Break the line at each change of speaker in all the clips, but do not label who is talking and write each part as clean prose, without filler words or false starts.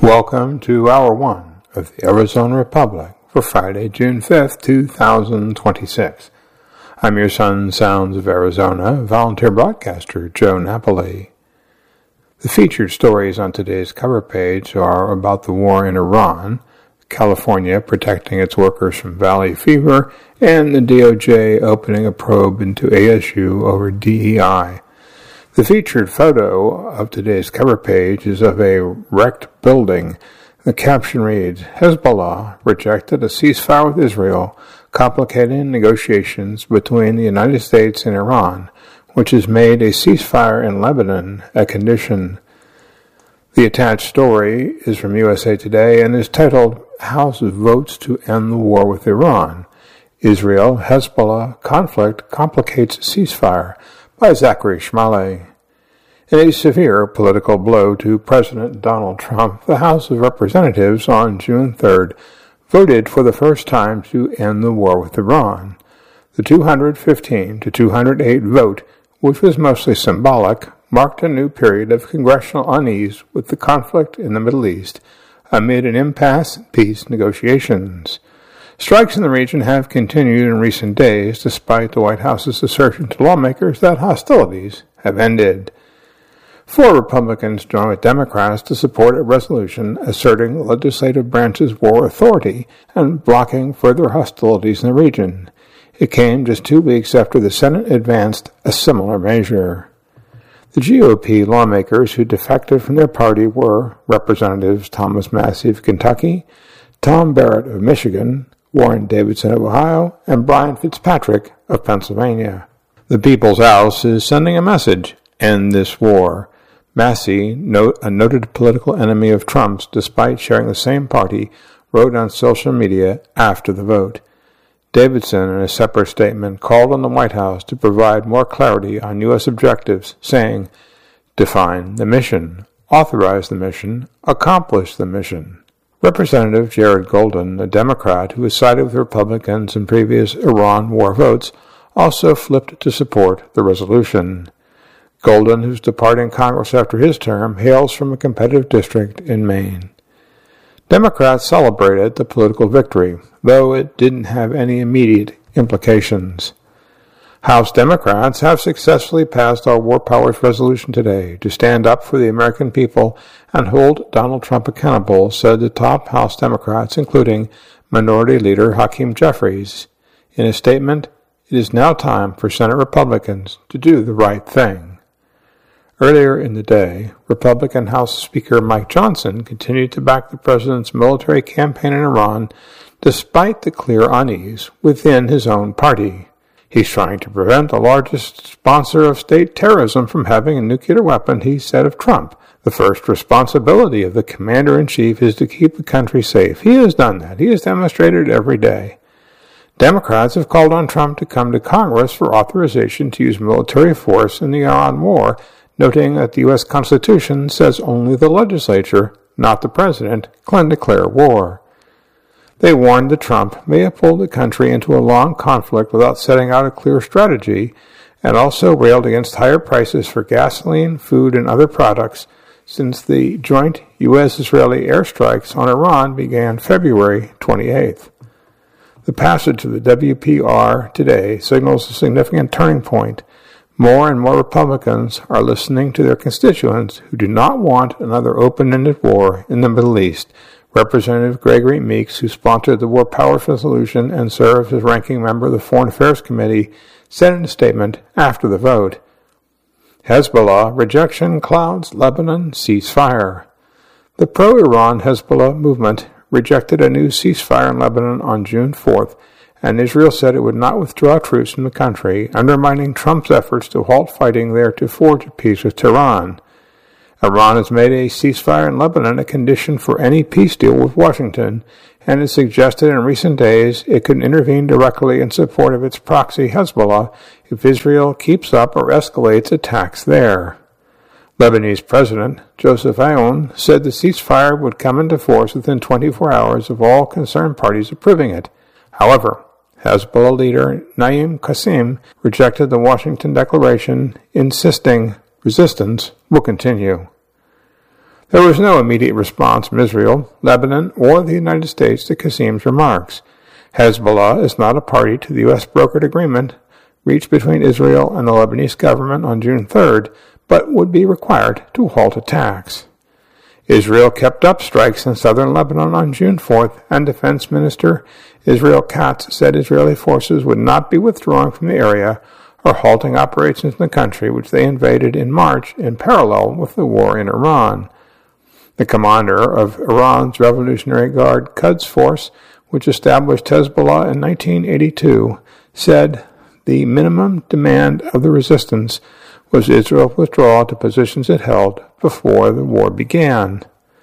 Welcome to Hour 1 of the Arizona Republic for Friday, June 5th, 2026. I'm your Sun Sounds of Arizona volunteer broadcaster, Joe Napoli. The featured stories on today's cover page are about the war in Iran, California protecting its workers from valley fever, and the DOJ opening a probe into ASU over DEI. The featured photo of today's cover page is of a wrecked building. The caption reads, Hezbollah rejected a ceasefire with Israel, complicating negotiations between the United States and Iran, which has made a ceasefire in Lebanon a condition. The attached story is from USA Today and is titled, House Votes to End the War with Iran. Israel-Hezbollah conflict complicates ceasefire, by Zachary Schmale. In a severe political blow to President Donald Trump, the House of Representatives on June 3rd voted for the first time to end the war with Iran. The 215 to 208 vote, which was mostly symbolic, marked a new period of congressional unease with the conflict in the Middle East amid an impasse in peace negotiations. Strikes in the region have continued in recent days, despite the White House's assertion to lawmakers that hostilities have ended. 4 Republicans joined with Democrats to support a resolution asserting the legislative branch's war authority and blocking further hostilities in the region. It came just 2 weeks after the Senate advanced a similar measure. The GOP lawmakers who defected from their party were Representatives Thomas Massie of Kentucky, Tom Barrett of Michigan, Warren Davidson of Ohio, and Brian Fitzpatrick of Pennsylvania. The People's House is sending a message, end this war. Massie, a noted political enemy of Trump's despite sharing the same party, wrote on social media after the vote. Davidson, in a separate statement, called on the White House to provide more clarity on U.S. objectives, saying, define the mission, authorize the mission, accomplish the mission. Representative Jared Golden, a Democrat who has sided with Republicans in previous Iran war votes, also flipped to support the resolution. Golden, who's departing Congress after his term, hails from a competitive district in Maine. Democrats celebrated the political victory, though it didn't have any immediate implications. House Democrats have successfully passed our War Powers resolution today to stand up for the American people and hold Donald Trump accountable, said the top House Democrats, including Minority Leader Hakeem Jeffries. In a statement, it is now time for Senate Republicans to do the right thing. Earlier in the day, Republican House Speaker Mike Johnson continued to back the president's military campaign in Iran despite the clear unease within his own party. He's trying to prevent the largest sponsor of state terrorism from having a nuclear weapon, he said of Trump. The first responsibility of the commander-in-chief is to keep the country safe. He has done that. He has demonstrated it every day. Democrats have called on Trump to come to Congress for authorization to use military force in the Iran war, noting that the U.S. Constitution says only the legislature, not the president, can declare war. They warned that Trump may have pulled the country into a long conflict without setting out a clear strategy, and also railed against higher prices for gasoline, food, and other products since the joint U.S.-Israeli airstrikes on Iran began February 28th. The passage of the WPR today signals a significant turning point. More and more Republicans are listening to their constituents who do not want another open-ended war in the Middle East. Representative Gregory Meeks, who sponsored the War Powers Resolution and serves as ranking member of the Foreign Affairs Committee, said in a statement after the vote, Hezbollah rejection clouds Lebanon ceasefire. The pro-Iran Hezbollah movement rejected a new ceasefire in Lebanon on June 4th, and Israel said it would not withdraw troops from the country, undermining Trump's efforts to halt fighting there to forge a peace with Tehran. Iran has made a ceasefire in Lebanon a condition for any peace deal with Washington, and has suggested in recent days it could intervene directly in support of its proxy Hezbollah if Israel keeps up or escalates attacks there. Lebanese President Joseph Aoun said the ceasefire would come into force within 24 hours of all concerned parties approving it. However, Hezbollah leader Naim Qassem rejected the Washington declaration, insisting resistance will continue. There was no immediate response from Israel, Lebanon, or the United States to Qasim's remarks. Hezbollah is not a party to the U.S. brokered agreement reached between Israel and the Lebanese government on June 3rd, but would be required to halt attacks. Israel kept up strikes in southern Lebanon on June 4th, and Defense Minister Israel Katz said Israeli forces would not be withdrawing from the area or halting operations in the country which they invaded in March in parallel with the war in Iran. The commander of Iran's Revolutionary Guard Quds Force, which established Hezbollah in 1982, said the minimum demand of the resistance was Israel's withdrawal to positions it held before the war began.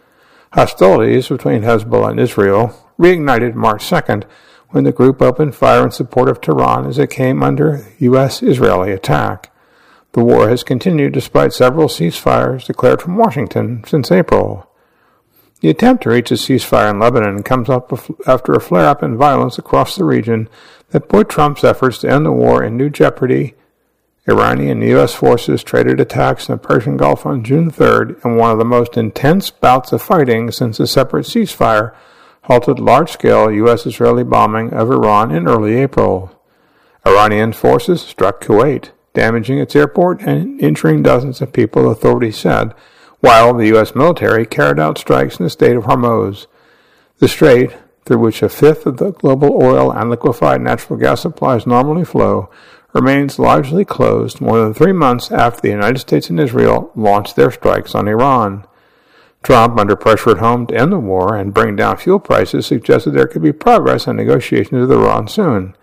Hostilities between Hezbollah and Israel reignited March 2nd when the group opened fire in support of Tehran as it came under U.S.-Israeli attack. The war has continued despite several ceasefires declared from Washington since April. The attempt to reach a ceasefire in Lebanon comes up after a flare-up in violence across the region that put Trump's efforts to end the war in new jeopardy. Iranian and U.S. forces traded attacks in the Persian Gulf on June 3rd in one of the most intense bouts of fighting since a separate ceasefire halted large-scale U.S.-Israeli bombing of Iran in early April. Iranian forces struck Kuwait, damaging its airport and injuring dozens of people, authorities said, while the U.S. military carried out strikes in the state of Hormuz. The strait, through which a fifth of the global oil and liquefied natural gas supplies normally flow, remains largely closed more than 3 months after the United States and Israel launched their strikes on Iran. Trump, under pressure at home to end the war and bring down fuel prices, suggested there could be progress on negotiations with Iran soon.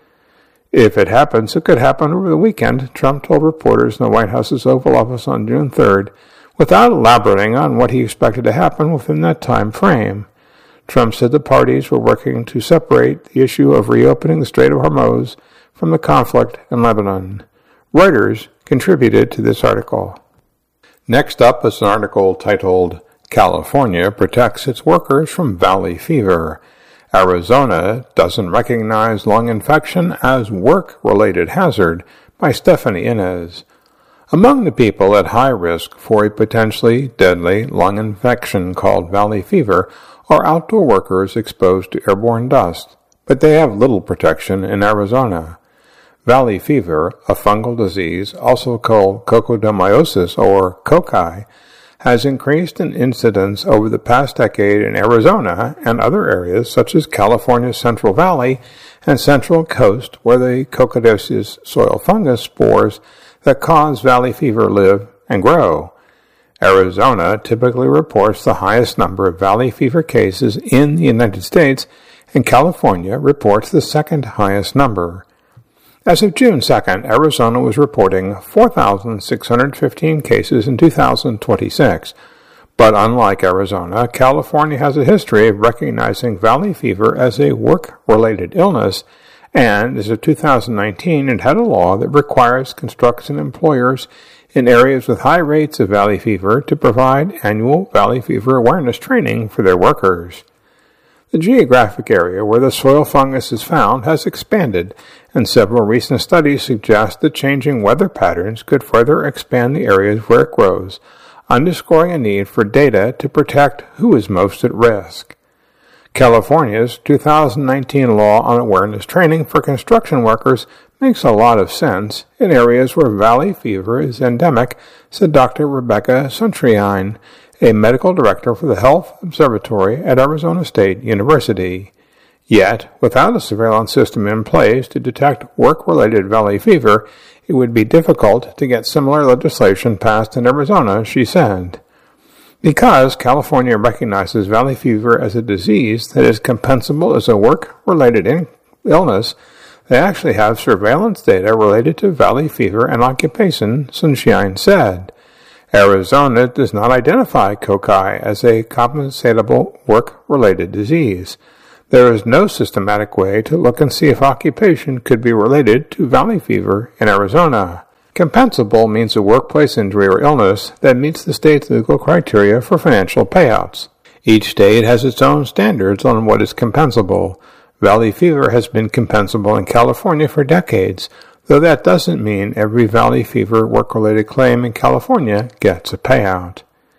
If it happens, it could happen over the weekend, Trump told reporters in the White House's Oval Office on June 3rd, without elaborating on what he expected to happen within that time frame. Trump said the parties were working to separate the issue of reopening the Strait of Hormuz from the conflict in Lebanon. Reuters contributed to this article. Next up is an article titled, California Protects Its Workers from Valley Fever. Arizona doesn't recognize lung infection as work-related hazard, by Stephanie Inez. Among the people at high risk for a potentially deadly lung infection called valley fever are outdoor workers exposed to airborne dust, but they have little protection in Arizona. Valley fever, a fungal disease also called coccidiosis or cocci, has increased in incidence over the past decade in Arizona and other areas such as California's Central Valley and Central Coast, where the coccidiosis soil fungus spores that cause valley fever live and grow. Arizona typically reports the highest number of valley fever cases in the United States, and California reports the second highest number. As of June 2nd, Arizona was reporting 4,615 cases in 2026. But unlike Arizona, California has a history of recognizing valley fever as a work-related illness, and as of 2019, it had a law that requires construction employers in areas with high rates of valley fever to provide annual valley fever awareness training for their workers. The geographic area where the soil fungus is found has expanded, and several recent studies suggest that changing weather patterns could further expand the areas where it grows, underscoring a need for data to protect who is most at risk. California's 2019 law on awareness training for construction workers makes a lot of sense in areas where valley fever is endemic, said Dr. Rebecca Sunshine, a medical director for the Health Observatory at Arizona State University. Yet, without a surveillance system in place to detect work-related valley fever, it would be difficult to get similar legislation passed in Arizona, she said. Because California recognizes valley fever as a disease that is compensable as a work-related illness, they actually have surveillance data related to valley fever and occupation, Sunshine said. Arizona does not identify cocci as a compensable work-related disease. There is no systematic way to look and see if occupation could be related to valley fever in Arizona. Compensable means a workplace injury or illness that meets the state's legal criteria for financial payouts. Each state has its own standards on what is compensable. Valley fever has been compensable in California for decades, though that doesn't mean every valley fever work-related claim in California gets a payout.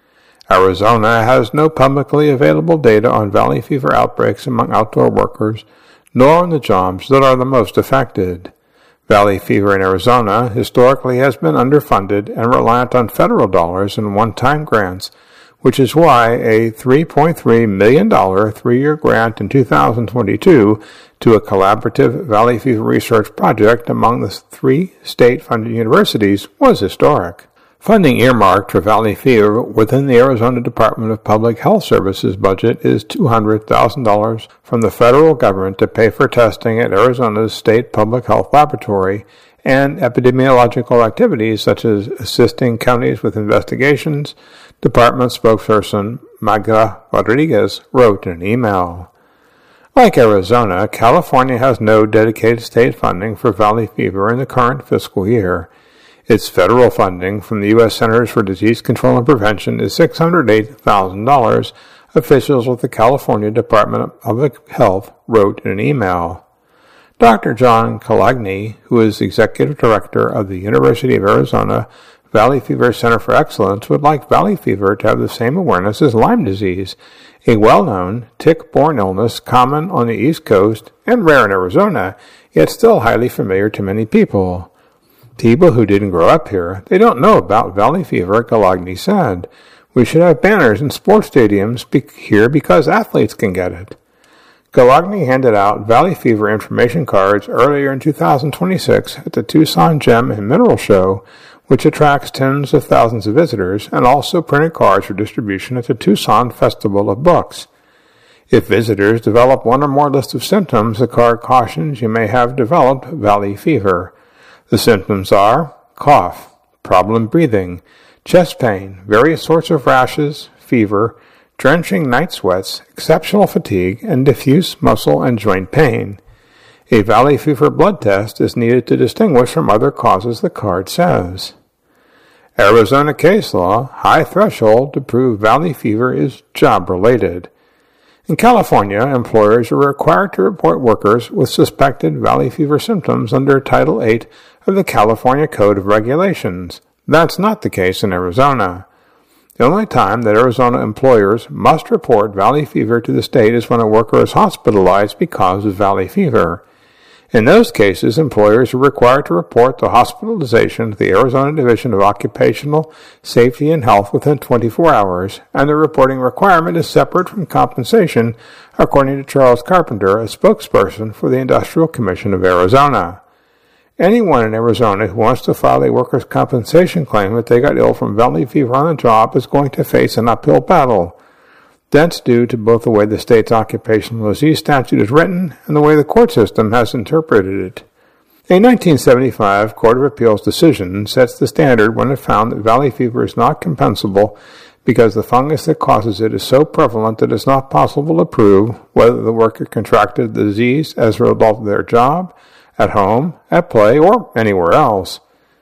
Arizona has no publicly available data on valley fever outbreaks among outdoor workers, nor on the jobs that are the most affected. Valley fever in Arizona historically has been underfunded and reliant on federal dollars and one-time grants, which is why a $3.3 million three-year grant in 2022 to a collaborative valley fever research project among the 3 state-funded universities was historic. Funding earmarked for valley fever within the Arizona Department of Public Health Services budget is $200,000 from the federal government to pay for testing at Arizona's State Public Health Laboratory and epidemiological activities such as assisting counties with investigations, Department spokesperson Magda Rodriguez wrote in an email. Like Arizona, California has no dedicated state funding for valley fever in the current fiscal year. Its federal funding from the U.S. Centers for Disease Control and Prevention is $608,000, officials with the California Department of Public Health wrote in an email. Dr. John Kalagny, who is executive director of the University of Arizona Valley Fever Center for Excellence, would like valley fever to have the same awareness as Lyme disease, a well-known tick-borne illness common on the East Coast and rare in Arizona, yet still highly familiar to many people. People who didn't grow up here, they don't know about valley fever, Kalagny said. We should have banners in sports stadiums here because athletes can get it. Kalagny handed out valley fever information cards earlier in 2026 at the Tucson Gem and Mineral Show, which attracts tens of thousands of visitors, and also printed cards for distribution at the Tucson Festival of Books. If visitors develop one or more lists of symptoms, the card cautions you may have developed valley fever. The symptoms are cough, problem breathing, chest pain, various sorts of rashes, fever, drenching night sweats, exceptional fatigue, and diffuse muscle and joint pain. A valley fever blood test is needed to distinguish from other causes, the card says. Arizona case law, high threshold to prove valley fever is job-related. In California, employers are required to report workers with suspected valley fever symptoms under Title VIII of the California Code of Regulations. That's not the case in Arizona. The only time that Arizona employers must report valley fever to the state is when a worker is hospitalized because of valley fever. In those cases, employers are required to report the hospitalization to the Arizona Division of Occupational Safety and Health within 24 hours, and the reporting requirement is separate from compensation, according to Charles Carpenter, a spokesperson for the Industrial Commission of Arizona. Anyone in Arizona who wants to file a workers' compensation claim that they got ill from valley fever on the job is going to face an uphill battle. That's due to both the way the state's occupational disease statute is written and the way the court system has interpreted it. A 1975 Court of Appeals decision sets the standard when it found that valley fever is not compensable because the fungus that causes it is so prevalent that it's not possible to prove whether the worker contracted the disease as a result of their job, at home, at play, or anywhere else.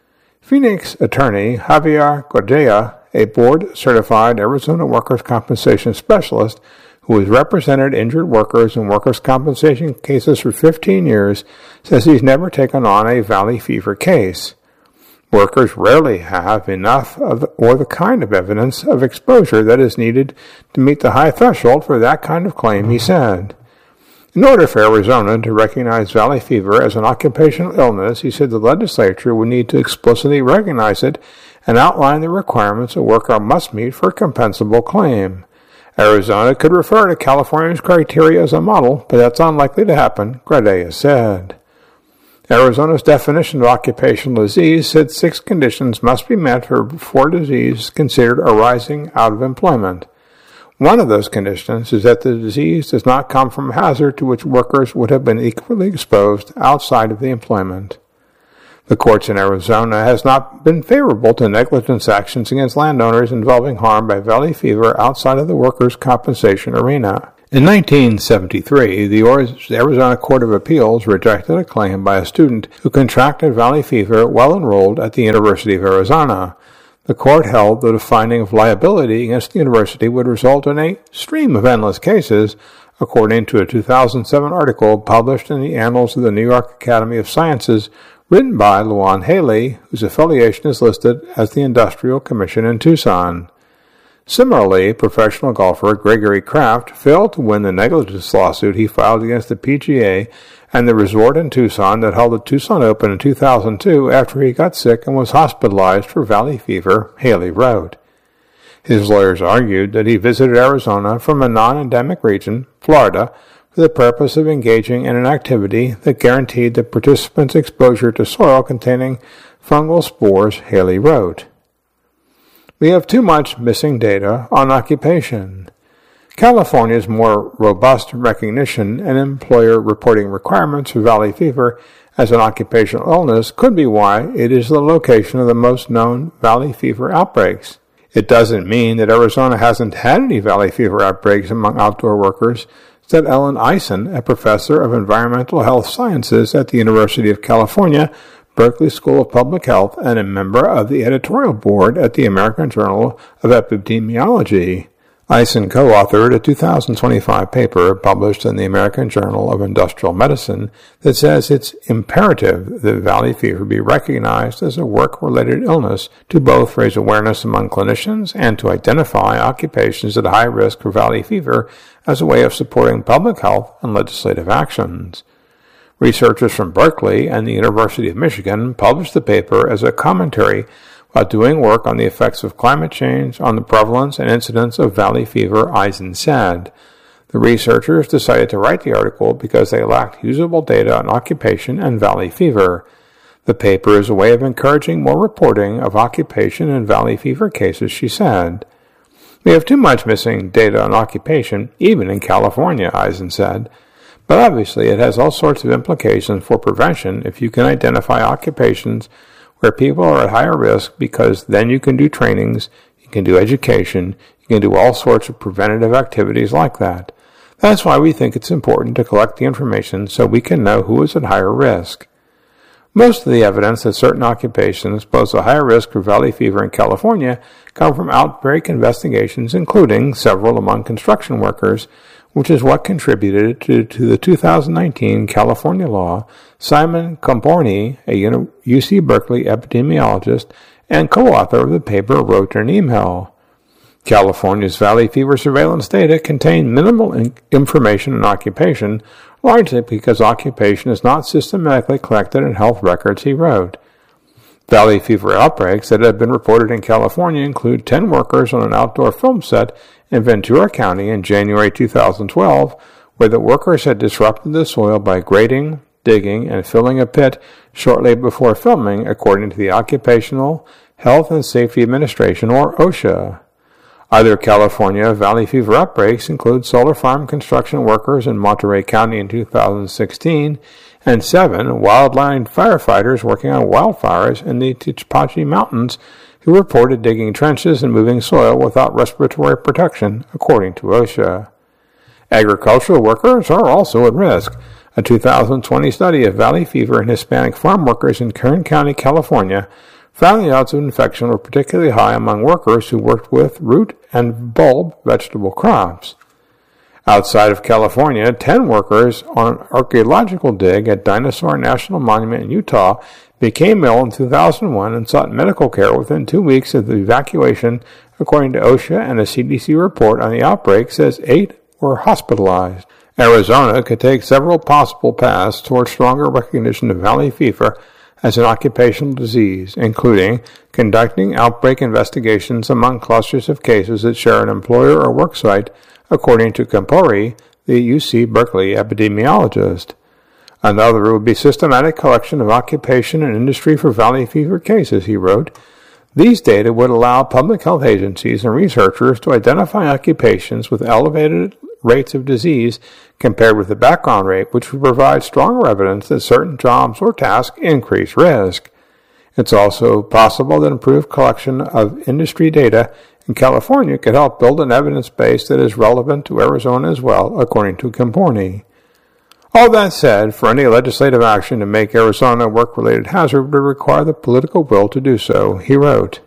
Phoenix attorney Javier Gordea, a board-certified Arizona workers' compensation specialist who has represented injured workers in workers' compensation cases for 15 years, says he's never taken on a valley fever case. Workers rarely have enough or the kind of evidence of exposure that is needed to meet the high threshold for that kind of claim, he said. In order for Arizona to recognize valley fever as an occupational illness, he said the legislature would need to explicitly recognize it and outline the requirements a worker must meet for a compensable claim. Arizona could refer to California's criteria as a model, but that's unlikely to happen, Gradea said. Arizona's definition of occupational disease said 6 conditions must be met for disease considered arising out of employment. One of those conditions is that the disease does not come from a hazard to which workers would have been equally exposed outside of the employment. The courts in Arizona has not been favorable to negligence actions against landowners involving harm by valley fever outside of the workers' compensation arena. In 1973, the Arizona Court of Appeals rejected a claim by a student who contracted valley fever while enrolled at the University of Arizona. The court held that a finding of liability against the university would result in a stream of endless cases, according to a 2007 article published in the Annals of the New York Academy of Sciences, written by Luan Haley, whose affiliation is listed as the Industrial Commission in Tucson. Similarly, professional golfer Gregory Kraft failed to win the negligence lawsuit he filed against the PGA and the resort in Tucson that held the Tucson Open in 2002 after he got sick and was hospitalized for valley fever, Haley wrote. His lawyers argued that he visited Arizona from a non-endemic region, Florida, for the purpose of engaging in an activity that guaranteed the participants exposure to soil containing fungal spores, Haley wrote. We have too much missing data on occupation. California's more robust recognition and employer reporting requirements for valley fever as an occupational illness could be why it is the location of the most known valley fever outbreaks. It doesn't mean that Arizona hasn't had any valley fever outbreaks among outdoor workers, said Ellen Eisen, a professor of environmental health sciences at the University of California, Berkeley School of Public Health, and a member of the editorial board at the American Journal of Epidemiology. Eisen co-authored a 2025 paper published in the American Journal of Industrial Medicine that says it's imperative that valley fever be recognized as a work-related illness to both raise awareness among clinicians and to identify occupations at high risk for valley fever as a way of supporting public health and legislative actions. Researchers from Berkeley and the University of Michigan published the paper as a commentary while doing work on the effects of climate change on the prevalence and incidence of valley fever, Eisen said. The researchers decided to write the article because they lacked usable data on occupation and valley fever. The paper is a way of encouraging more reporting of occupation and valley fever cases, she said. We have too much missing data on occupation, even in California, Eisen said. But obviously it has all sorts of implications for prevention if you can identify occupations where people are at higher risk, because then you can do trainings, you can do education, you can do all sorts of preventative activities like that. That's why we think it's important to collect the information so we can know who is at higher risk. Most of the evidence that certain occupations pose a higher risk for valley fever in California come from outbreak investigations, including several among construction workers, which is what contributed to the 2019 California law. Simon Comporni, a UC Berkeley epidemiologist and co-author of the paper, wrote in an email. California's valley fever surveillance data contain minimal information on occupation, largely because occupation is not systematically collected in health records, he wrote. Valley fever outbreaks that have been reported in California include 10 workers on an outdoor film set in Ventura County in January 2012, where the workers had disrupted the soil by grading, digging, and filling a pit shortly before filming, according to the Occupational Health and Safety Administration, or OSHA. Other California valley fever outbreaks include solar farm construction workers in Monterey County in 2016 and 7 wildland firefighters working on wildfires in the Tehachapi Mountains who reported digging trenches and moving soil without respiratory protection, according to OSHA. Agricultural workers are also at risk. A 2020 study of valley fever in Hispanic farm workers in Kern County, California, found the odds of infection were particularly high among workers who worked with root and bulb vegetable crops. Outside of California, 10 workers on an archaeological dig at Dinosaur National Monument in Utah became ill in 2001 and sought medical care within 2 weeks of the evacuation, according to OSHA, and a CDC report on the outbreak says 8 were hospitalized. Arizona could take several possible paths towards stronger recognition of valley fever as an occupational disease, including conducting outbreak investigations among clusters of cases that share an employer or work site, according to Campori, the UC Berkeley epidemiologist. Another would be systematic collection of occupation and industry for valley fever cases, he wrote. These data would allow public health agencies and researchers to identify occupations with elevated rates of disease compared with the background rate, which would provide stronger evidence that certain jobs or tasks increase risk. It's also possible that improved collection of industry data in California could help build an evidence base that is relevant to Arizona as well, according to Camporni. All that said, for any legislative action to make Arizona a work-related hazard would require the political will to do so, he wrote.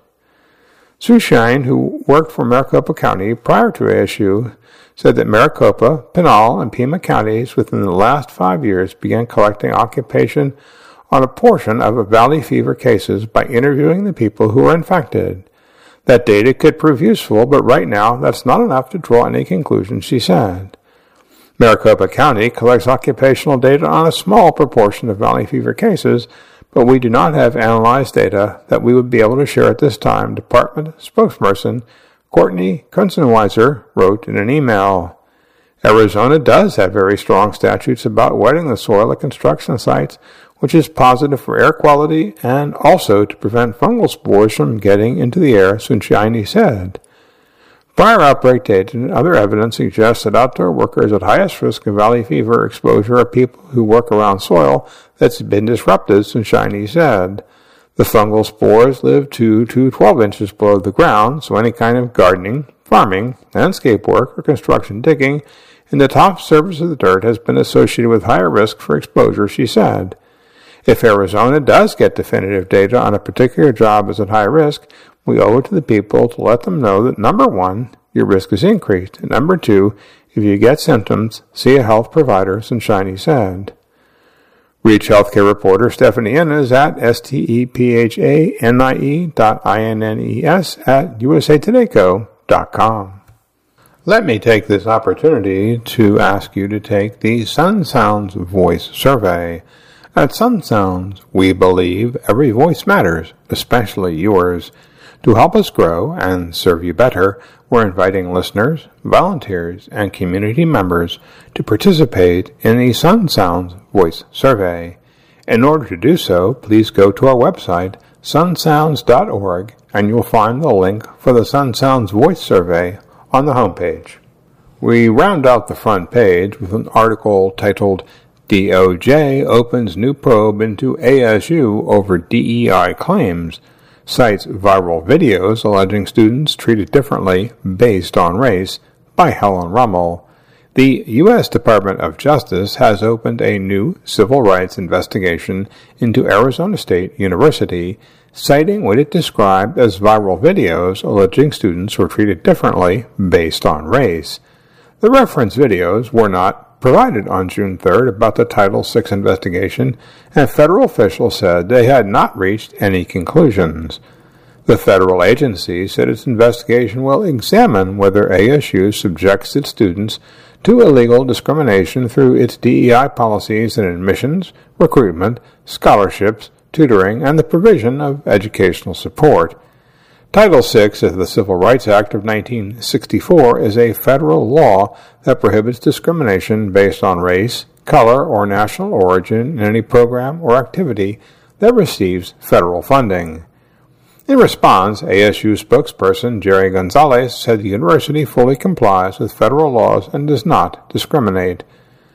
Sue Shine, who worked for Maricopa County prior to ASU, said that Maricopa, Pinal, and Pima counties within the last 5 years began collecting occupation on a portion of valley fever cases by interviewing the people who were infected. That data could prove useful, but right now that's not enough to draw any conclusions, she said. Maricopa County collects occupational data on a small proportion of valley fever cases, but we do not have analyzed data that we would be able to share at this time, Department spokesperson Courtney Kunzenweiser wrote in an email. Arizona does have very strong statutes about wetting the soil at construction sites, which is positive for air quality and also to prevent fungal spores from getting into the air, Sunshiny said. Prior outbreak data and other evidence suggests that outdoor workers at highest risk of valley fever exposure are people who work around soil that's been disrupted, Sunshiny said. The fungal spores live 2 to 12 inches below the ground, so any kind of gardening, farming, landscape work, or construction digging in the top surface of the dirt has been associated with higher risk for exposure, she said. If Arizona does get definitive data on a particular job as at high risk, we owe it to the people to let them know that, number one, your risk is increased, and number two, if you get symptoms, see a health provider, Sunshiny said. Reach healthcare reporter Stephanie Innes at stephanie.innes@usatoday.com. Let me take this opportunity to ask you to take the Sun Sounds Voice Survey. At Sun Sounds, we believe every voice matters, especially yours. To help us grow and serve you better, we're inviting listeners, volunteers, and community members to participate in the Sun Sounds Voice Survey. In order to do so, please go to our website, sunsounds.org, and you'll find the link for the Sun Sounds Voice Survey on the homepage. We round out the front page with an article titled DOJ Opens New Probe into ASU Over DEI Claims, cites viral videos alleging students treated differently based on race, by Helen Rummel. The U.S. Department of Justice has opened a new civil rights investigation into Arizona State University, citing what it described as viral videos alleging students were treated differently based on race. The reference videos were not provided on June 3rd about the Title VI investigation, and federal officials said they had not reached any conclusions. The federal agency said its investigation will examine whether ASU subjects its students to illegal discrimination through its DEI policies in admissions, recruitment, scholarships, tutoring, and the provision of educational support. Title VI of the Civil Rights Act of 1964 is a federal law that prohibits discrimination based on race, color, or national origin in any program or activity that receives federal funding. In response, ASU spokesperson Jerry Gonzalez said the university fully complies with federal laws and does not discriminate.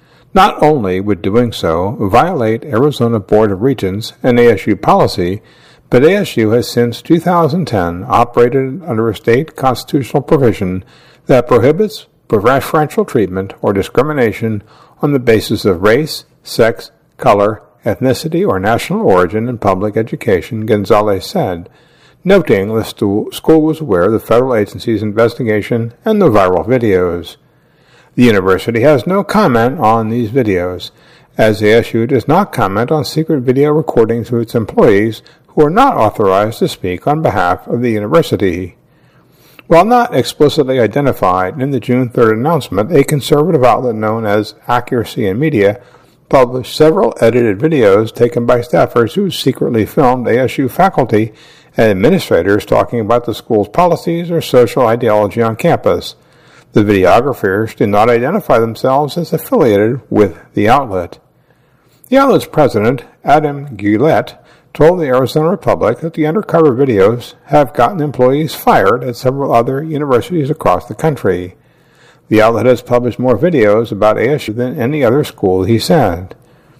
Not only would doing so violate Arizona Board of Regents and ASU policy, but ASU has since 2010 operated under a state constitutional provision that prohibits preferential treatment or discrimination on the basis of race, sex, color, ethnicity, or national origin in public education, Gonzalez said, noting the school was aware of the federal agency's investigation and the viral videos. The university has no comment on these videos, as ASU does not comment on secret video recordings of its employees who are not authorized to speak on behalf of the university. While not explicitly identified in the June 3rd announcement, a conservative outlet known as Accuracy in Media published several edited videos taken by staffers who secretly filmed ASU faculty and administrators talking about the school's policies or social ideology on campus. The videographers did not identify themselves as affiliated with the outlet. The outlet's president, Adam Gillette, told the Arizona Republic that the undercover videos have gotten employees fired at several other universities across the country. The outlet has published more videos about ASU than any other school, he said.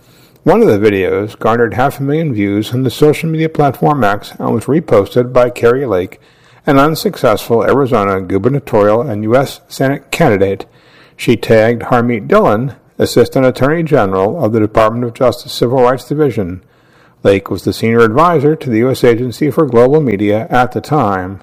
One of the videos garnered 500,000 views on the social media platform X and was reposted by Kari Lake, an unsuccessful Arizona gubernatorial and U.S. Senate candidate. She tagged Harmeet Dillon, Assistant Attorney General of the Department of Justice Civil Rights Division. Lake was the senior advisor to the U.S. Agency for Global Media at the time.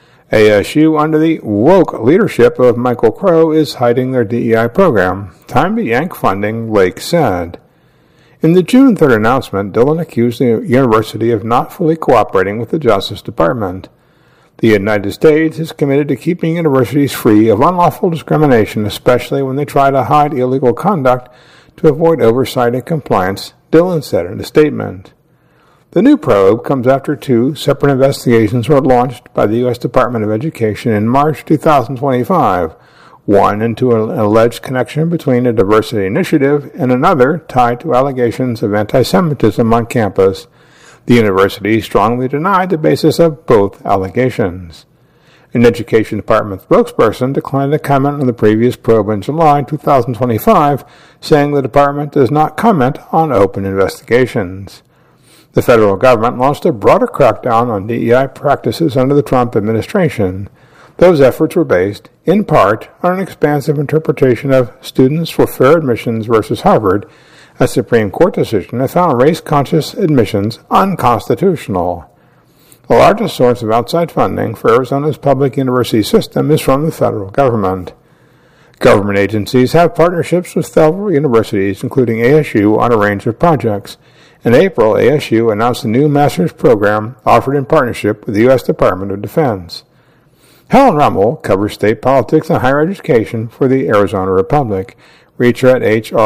ASU, under the woke leadership of Michael Crow, is hiding their DEI program. Time to yank funding, Lake said. In the June 3rd announcement, Dillon accused the university of not fully cooperating with the Justice Department. The United States is committed to keeping universities free of unlawful discrimination, especially when they try to hide illegal conduct to avoid oversight and compliance, Dillon said in a statement. The new probe comes after two separate investigations were launched by the U.S. Department of Education in March 2025, one into an alleged connection between a diversity initiative and another tied to allegations of anti-Semitism on campus. The university strongly denied the basis of both allegations. An Education Department spokesperson declined to comment on the previous probe in July 2025, saying the department does not comment on open investigations. The federal government launched a broader crackdown on DEI practices under the Trump administration. Those efforts were based, in part, on an expansive interpretation of Students for Fair Admissions versus Harvard, a Supreme Court decision that found race-conscious admissions unconstitutional. The largest source of outside funding for Arizona's public university system is from the federal government. Government agencies have partnerships with several universities, including ASU, on a range of projects. In April, ASU announced a new master's program offered in partnership with the U.S. Department of Defense. Helen Rummel covers state politics and higher education for the Arizona Republic. Reach her at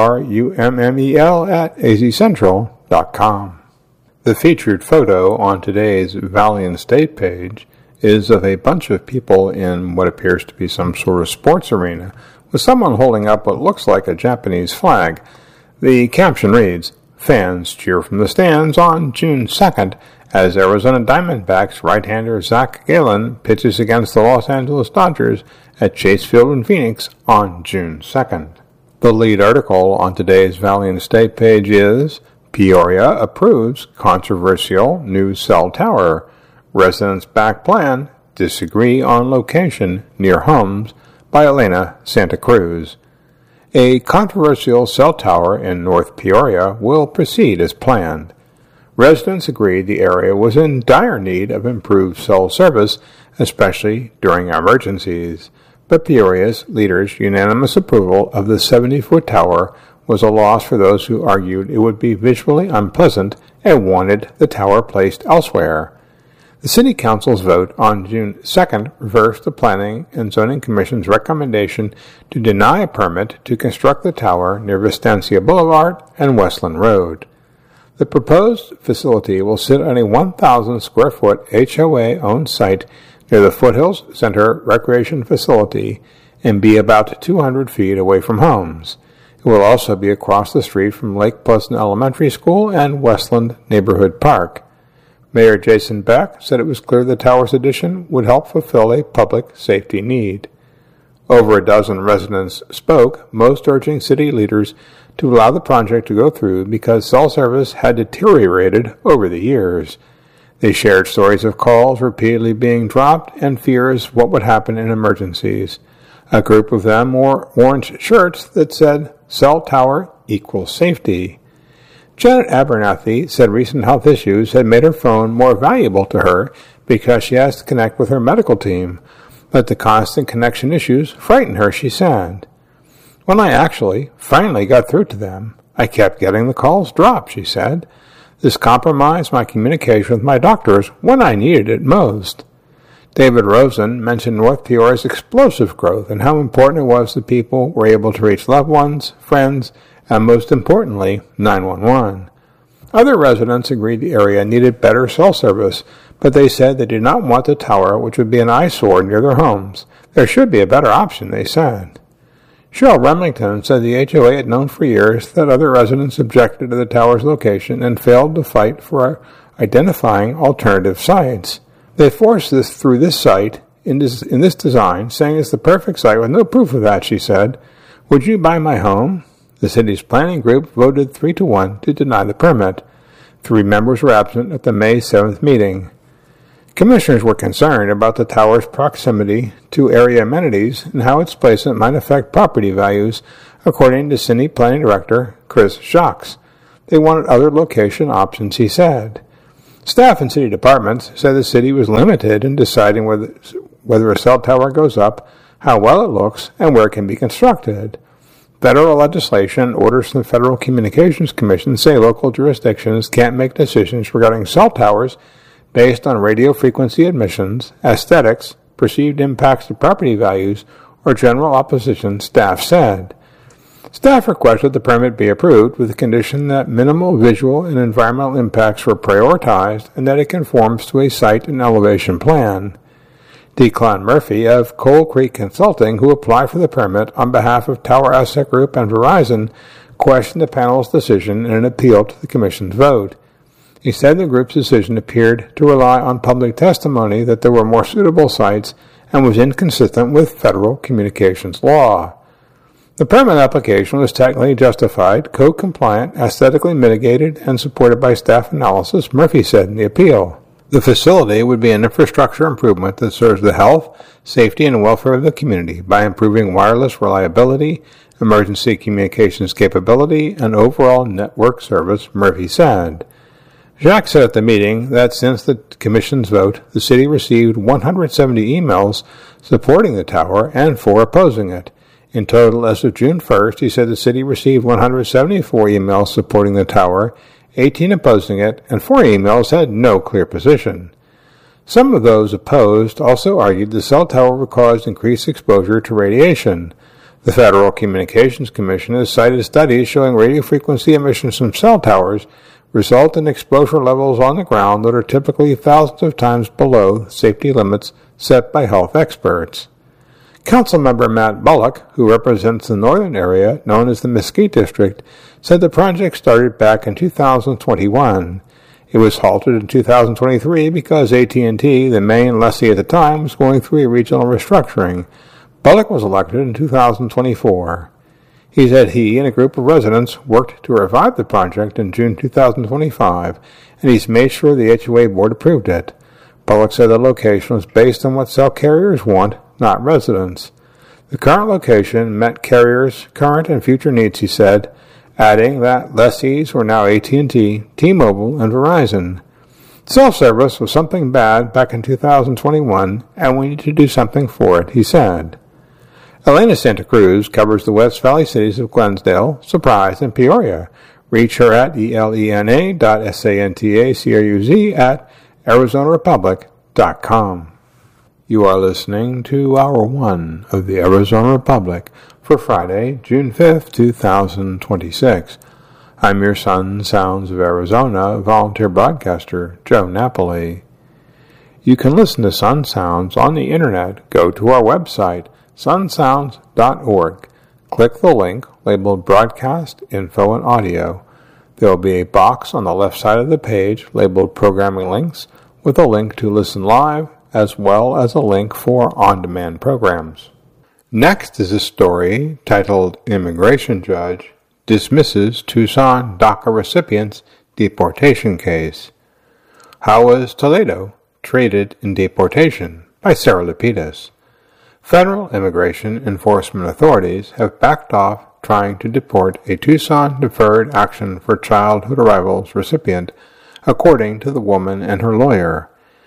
hrummel@azcentral.com. The featured photo on today's Valiant State page is of a bunch of people in what appears to be some sort of sports arena, with someone holding up what looks like a Japanese flag. The caption reads, "Fans cheer from the stands on June 2nd as Arizona Diamondbacks right-hander Zach Gallen pitches against the Los Angeles Dodgers at Chase Field in Phoenix on June 2nd. The lead article on today's Valiant State page is, Peoria approves controversial new cell tower. Residents back plan, disagree on location near homes, by Elena Santa Cruz. A controversial cell tower in North Peoria will proceed as planned. Residents agreed the area was in dire need of improved cell service, especially during emergencies. But Peoria's leaders' unanimous approval of the 70-foot tower was a loss for those who argued it would be visually unpleasant and wanted the tower placed elsewhere. The City Council's vote on June 2nd reversed the Planning and Zoning Commission's recommendation to deny a permit to construct the tower near Vistancia Boulevard and Westland Road. The proposed facility will sit on a 1,000-square-foot HOA-owned site near the Foothills Center Recreation Facility and be about 200 feet away from homes. It will also be across the street from Lake Pleasant Elementary School and Westland Neighborhood Park. Mayor Jason Beck said it was clear the tower's addition would help fulfill a public safety need. Over a dozen residents spoke, most urging city leaders to allow the project to go through because cell service had deteriorated over the years. They shared stories of calls repeatedly being dropped and fears what would happen in emergencies. A group of them wore orange shirts that said, "Cell tower equals safety." Janet Abernathy said recent health issues had made her phone more valuable to her because she has to connect with her medical team, but the constant connection issues frighten her, she said. When I finally got through to them, I kept getting the calls dropped, she said. This compromised my communication with my doctors when I needed it most. David Rosen mentioned North Peoria's explosive growth and how important it was that people were able to reach loved ones, friends, and most importantly, 911. Other residents agreed the area needed better cell service, but they said they did not want the tower, which would be an eyesore near their homes. There should be a better option, they said. Cheryl Remington said the HOA had known for years that other residents objected to the tower's location and failed to fight for identifying alternative sites. They forced this through this site in this design, saying it's the perfect site with no proof of that, she said. Would you buy my home? The city's planning group voted 3-1 to deny the permit. 3 members were absent at the May 7th meeting. Commissioners were concerned about the tower's proximity to area amenities and how its placement might affect property values, according to City Planning Director Chris Jacques. They wanted other location options, he said. Staff and city departments said the city was limited in deciding whether a cell tower goes up, how well it looks, and where it can be constructed. Federal legislation and orders from the Federal Communications Commission say local jurisdictions can't make decisions regarding cell towers based on radio frequency emissions, aesthetics, perceived impacts to property values, or general opposition, staff said. Staff requested the permit be approved with the condition that minimal visual and environmental impacts were prioritized and that it conforms to a site and elevation plan. Declan Murphy of Coal Creek Consulting, who applied for the permit on behalf of Tower Asset Group and Verizon, questioned the panel's decision in an appeal to the Commission's vote. He said the group's decision appeared to rely on public testimony that there were more suitable sites and was inconsistent with federal communications law. The permit application was technically justified, code-compliant, aesthetically mitigated, and supported by staff analysis, Murphy said in the appeal. The facility would be an infrastructure improvement that serves the health, safety, and welfare of the community by improving wireless reliability, emergency communications capability, and overall network service, Murphy said. Jacques said at the meeting that since the Commission's vote, the city received 170 emails supporting the tower and 4 opposing it. In total, as of June 1st, he said the city received 174 emails supporting the tower, 18 opposing it, and 4 emails had no clear position. Some of those opposed also argued the cell tower would cause increased exposure to radiation. The Federal Communications Commission has cited studies showing radio frequency emissions from cell towers result in exposure levels on the ground that are typically thousands of times below safety limits set by health experts. Councilmember Matt Bullock, who represents the northern area known as the Mesquite District, said the project started back in 2021. It was halted in 2023 because AT&T, the main lessee at the time, was going through a regional restructuring. Bullock was elected in 2024. He said he and a group of residents worked to revive the project in June 2025, and he's made sure the HOA board approved it. Bullock said the location was based on what cell carriers want, not residents. The current location met carriers' current and future needs, he said, adding that lessees were now AT&T, T-Mobile, and Verizon. Cell service was something bad back in 2021, and we need to do something for it, he said. Elena Santa Cruz covers the West Valley cities of Glensdale, Surprise, and Peoria. Reach her at elena.santacruz@arizonarepublic.com. You are listening to Hour 1 of the Arizona Republic for Friday, June 5th, 2026. I'm your Sun Sounds of Arizona volunteer broadcaster, Joe Napoli. You can listen to Sun Sounds on the internet. Go to our website, sunsounds.org. Click the link labeled Broadcast, Info, and Audio. There will be a box on the left side of the page labeled Programming Links with a link to listen live as well as a link for on-demand programs. Next is a story titled Immigration Judge Dismisses Tucson DACA Recipient's Deportation Case. How was Toledo Traded in Deportation? By Sarah Lapidus. Federal immigration enforcement authorities have backed off trying to deport a Tucson Deferred Action for Childhood Arrivals recipient, according to the woman and her lawyer.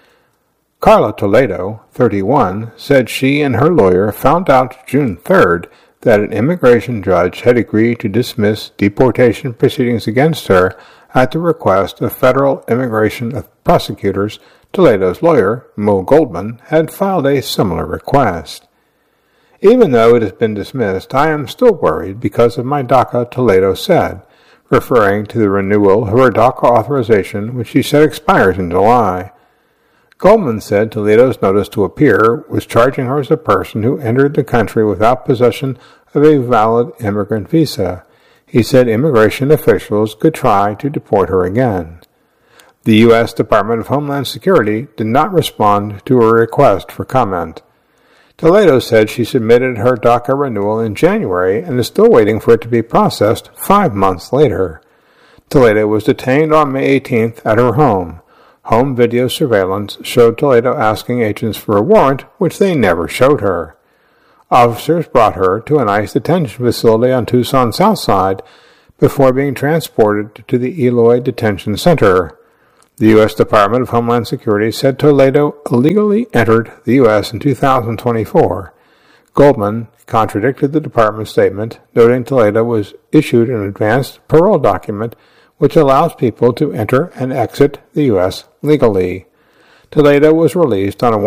Carla Toledo, 31, said she and her lawyer found out June 3rd that an immigration judge had agreed to dismiss deportation proceedings against her at the request of federal immigration prosecutors. Toledo's lawyer, Mo Goldman, had filed a similar request. Even though it has been dismissed, I am still worried because of my DACA, Toledo said, referring to the renewal of her DACA authorization, which she said expires in July. Goldman said Toledo's notice to appear was charging her as a person who entered the country without possession of a valid immigrant visa. He said immigration officials could try to deport her again. The U.S. Department of Homeland Security did not respond to a request for comment. Toledo said she submitted her DACA renewal in January and is still waiting for it to be processed 5 months later. Toledo was detained on May 18th at her home. Home video surveillance showed Toledo asking agents for a warrant, which they never showed her. Officers brought her to an ICE detention facility on Tucson's south side before being transported to the Eloy Detention Center. The U.S. Department of Homeland Security said Toledo illegally entered the U.S. in 2024. Goldman contradicted the department's statement, noting Toledo was issued an advanced parole document which allows people to enter and exit the U.S. legally. Toledo was released on a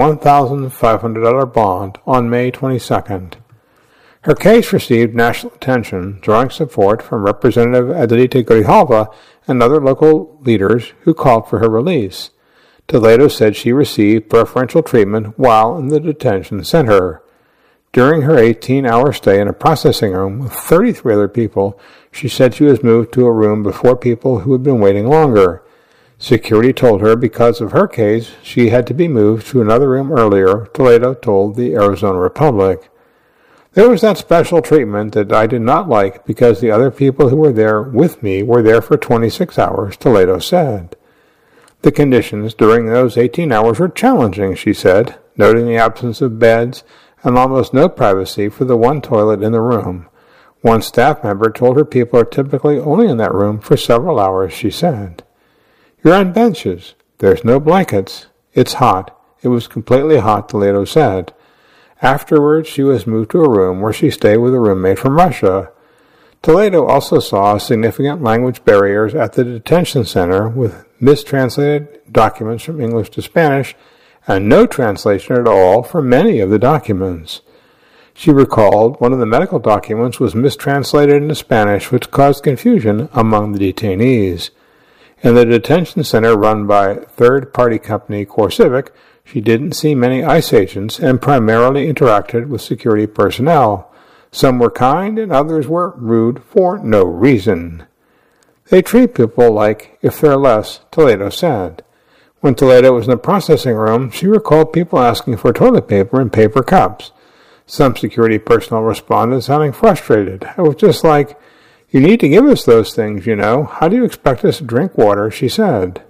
$1,500 bond on May 22nd. Her case received national attention, drawing support from Representative Adelita Grijalva and other local leaders who called for her release. Toledo said she received preferential treatment while in the detention center. During her 18-hour stay in a processing room with 33 other people, she said she was moved to a room before people who had been waiting longer. Security told her because of her case, she had to be moved to another room earlier, Toledo told the Arizona Republic. There was that special treatment that I did not like because the other people who were there with me were there for 26 hours, Toledo said. The conditions during those 18 hours were challenging, she said, noting the absence of beds and almost no privacy for the one toilet in the room. One staff member told her people are typically only in that room for several hours, she said. You're on benches. There's no blankets. It's hot. It was completely hot, Toledo said. Afterwards, she was moved to a room where she stayed with a roommate from Russia. Toledo also saw significant language barriers at the detention center with mistranslated documents from English to Spanish and no translation at all for many of the documents. She recalled one of the medical documents was mistranslated into Spanish, which caused confusion among the detainees. In the detention center run by third-party company CoreCivic, she didn't see many ICE agents and primarily interacted with security personnel. Some were kind and others were rude for no reason. They treat people like if they're less, Toledo said. When Toledo was in the processing room, she recalled people asking for toilet paper and paper cups. Some security personnel responded sounding frustrated. It was just like, you need to give us those things, you know. How do you expect us to drink water, she said.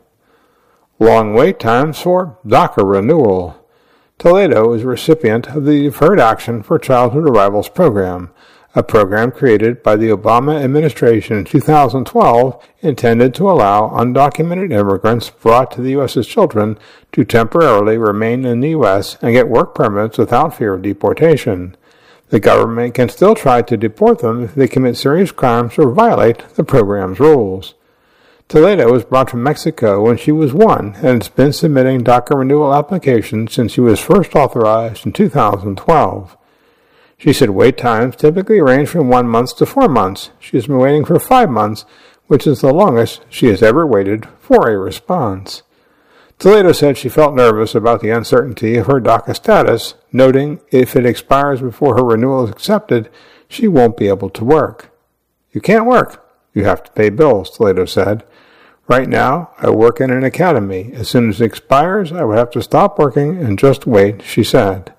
Long wait times for DACA renewal. Toledo is a recipient of the Deferred Action for Childhood Arrivals program, a program created by the Obama administration in 2012 intended to allow undocumented immigrants brought to the U.S. as children to temporarily remain in the U.S. and get work permits without fear of deportation. The government can still try to deport them if they commit serious crimes or violate the program's rules. Toledo was brought from Mexico when she was 1 and has been submitting DACA renewal applications since she was first authorized in 2012. She said wait times typically range from 1 month to 4 months. She has been waiting for 5 months, which is the longest she has ever waited for a response. Toledo said she felt nervous about the uncertainty of her DACA status, noting if it expires before her renewal is accepted, she won't be able to work. You can't work. You have to pay bills, Toledo said. Right now, I work in an academy. As soon as it expires, I would have to stop working and just wait, she said.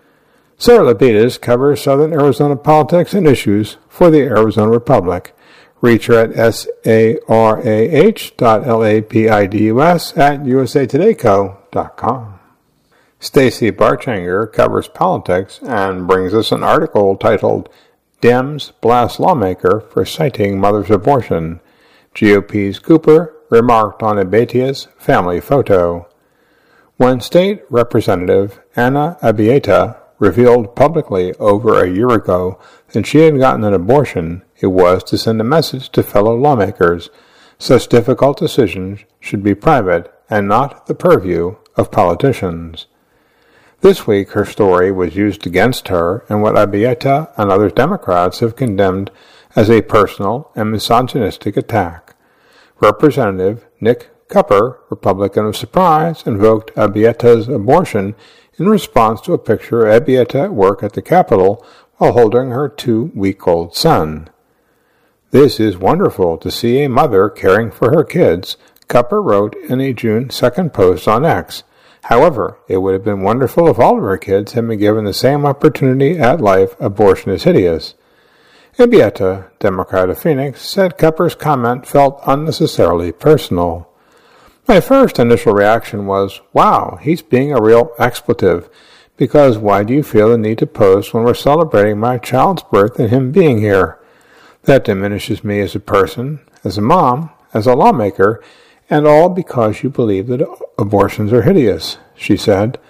Sarah Lapidus covers Southern Arizona politics and issues for the Arizona Republic. Reach her at sarah.lapidus@usatodayco.com. Stacey Barchanger covers politics and brings us an article titled Dems Blast Lawmaker for Citing Mother's Abortion. GOP's Cooper remarked on Abieta's family photo. When State Representative Anna Abieta revealed publicly over a year ago that she had gotten an abortion, it was to send a message to fellow lawmakers. Such difficult decisions should be private and not the purview of politicians. This week, her story was used against her in what Abieta and other Democrats have condemned as a personal and misogynistic attack. Representative Nick Cupper, Republican of Surprise, invoked Abieta's abortion in response to a picture of Abieta at work at the Capitol while holding her 2-week-old son. This is wonderful to see a mother caring for her kids, Cupper wrote in a June 2nd post on X. However, it would have been wonderful if all of her kids had been given the same opportunity at life. Abortion is hideous. Abieta, Democrat of Phoenix, said Cupper's comment felt unnecessarily personal. My first initial reaction was, wow, he's being a real expletive, because why do you feel the need to post when we're celebrating my child's birth and him being here? That diminishes me as a person, as a mom, as a lawmaker, and all because you believe that abortions are hideous, she said.